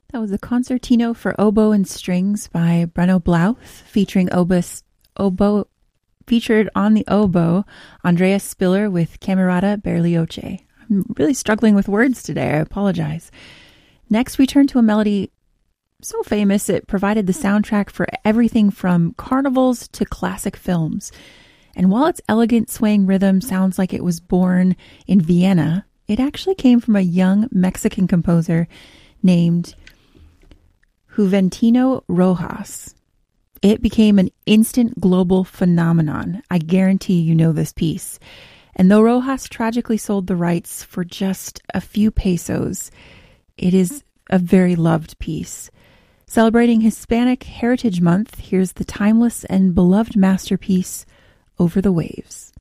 That was a concertino for oboe and strings by Bruno Blauth, featuring featured on the oboe Andreas Spiller with Camerata Berlioche. I'm really struggling with words today. I apologize. Next, we turn to a melody so famous it provided the soundtrack for everything from carnivals to classic films. And while its elegant swaying rhythm sounds like it was born in Vienna, it actually came from a young Mexican composer named Juventino Rojas. It became an instant global phenomenon. I guarantee you know this piece. And though Rojas tragically sold the rights for just a few pesos, it is a very loved piece. Celebrating Hispanic Heritage Month, here's the timeless and beloved masterpiece, Over the Waves.